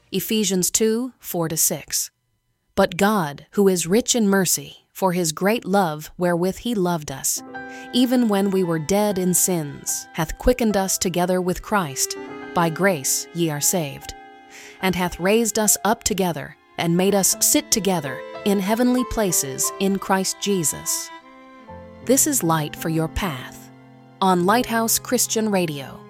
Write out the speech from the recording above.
Ephesians 2, 4-6. But God, who is rich in mercy, for his great love wherewith he loved us, even when we were dead in sins, hath quickened us together with Christ. By grace ye are saved, and hath raised us up together, and made us sit together in heavenly places in Christ Jesus. This is light for your path on Lighthouse Christian Radio.